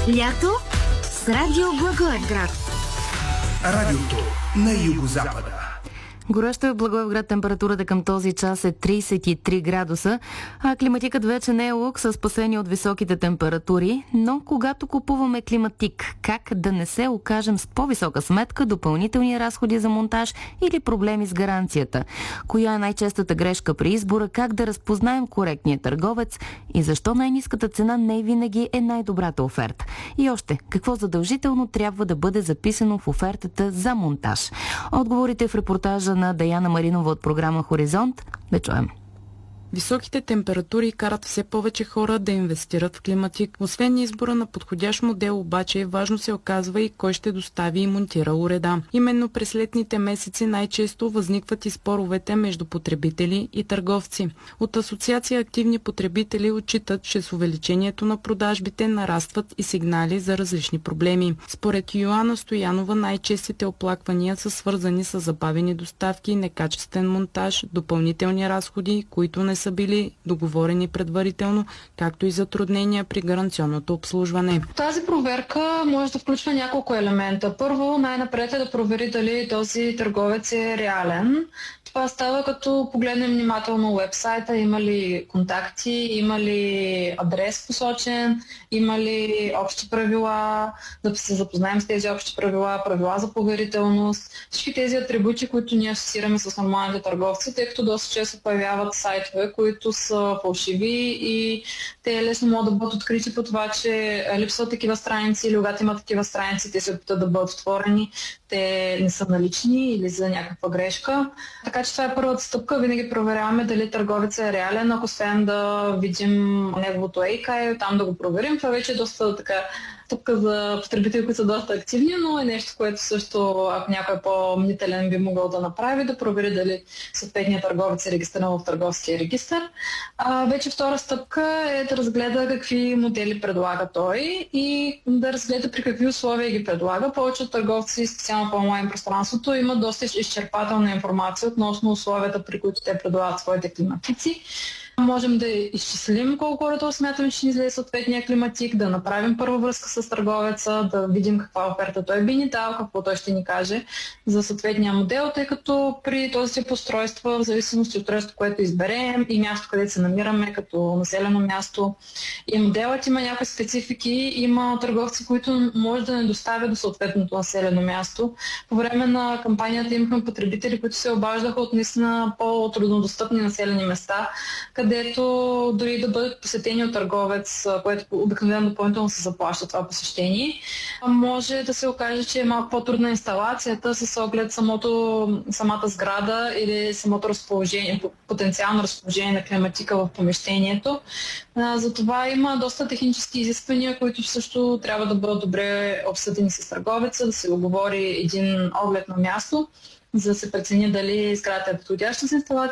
Лято с Радио Благоевград. Радиото на югозапада. Горещо е в Благоевград, температурата към този час е 33 градуса, а климатикът вече не е лукс, спасени от високите температури, но когато купуваме климатик, как да не се окажем с по-висока сметка, допълнителни разходи за монтаж или проблеми с гаранцията? Коя е най-честата грешка при избора, как да разпознаем коректния търговец и защо най-ниската цена не винаги е най-добрата оферта? И още, какво задължително трябва да бъде записано в офертата за монтаж? Отговорите в репортажа на Даяна Маринова от програма Хоризонт. Да чуем. Високите температури карат все повече хора да инвестират в климатик. Освен избора на подходящ модел, обаче важно се оказва и кой ще достави и монтира уреда. Именно през летните месеци най-често възникват и споровете между потребители и търговци. От Асоциация Активни потребители отчитат, че с увеличението на продажбите нарастват и сигнали за различни проблеми. Според Йоана Стоянова най-честите оплаквания са свързани с забавени доставки, некачествен монтаж, допълнителни разходи, които не са били договорени предварително, както и затруднения при гаранционното обслужване. Тази проверка може да включва няколко елемента. Първо, най-напред е да провери дали този търговец е реален. Това става като погледнем внимателно уебсайта, има ли контакти, има ли адрес посочен, има ли общи правила, да се запознаем с тези общи правила, правила за поверителност. Всички тези атрибути, които ние асоциираме с нормалните търговци, тъй като доста често появяват сайтове, които са фалшиви и те лесно могат да бъдат открити по това, че липсват такива страници или когато има такива страници, те се опитат да бъдат отворени, те не са налични или за някаква грешка. Така че това е първата стъпка. Винаги проверяваме дали търговецът е реален, ако успеем да видим неговото EICA и там да го проверим. Това вече е доста така стъпка за потребители, които са доста активни, но е нещо, което също, ако някой е по-мнителен, би могъл да направи, да провери дали съответният търговец е регистриран в търговския регистър. Вече втора стъпка е да разгледа какви модели предлага той и да разгледа при какви условия ги предлага. Повече от търговци, специално по онлайн пространството, имат доста изчерпателна информация относно условията, при които те предлагат своите климатици. Можем да изчислим колко горе смятаме, че ни излезе съответния климатик, да направим първа връзка с търговеца, да видим каква оферта той би ни дал, какво той ще ни каже за съответния модел, тъй като при този тип устройства, в зависимост от устройството, което изберем и място, където се намираме, като населено място и моделът има някакви специфики, има търговци, които може да не доставят до съответното населено място. По време на кампанията имахме потребители, които се обаждаха от наистина по-труднодостъпни населени места, където дори да бъдат посетени от търговец, което обикновено допълнително се заплаща това посещение, може да се окаже, че е малко по-трудна инсталацията с оглед самата сграда или самото разположение, потенциално разположение на климатика в помещението. Затова има доста технически изисквания, които също трябва да бъдат добре обсъдени с търговеца, да се оговори един оглед на място, за да се прецени дали сградата е подходяща за инсталация